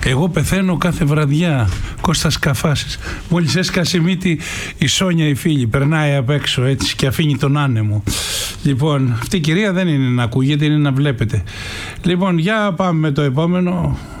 Εγώ πεθαίνω κάθε βραδιά. Κώστας Καφάσης. Μόλις έσκασε μύτη η Σόνια η φίλη, περνάει απ' έξω έτσι και αφήνει τον άνεμο. Λοιπόν, αυτή η κυρία δεν είναι να ακούγεται, είναι να βλέπετε. Λοιπόν, για πάμε με το επόμενο.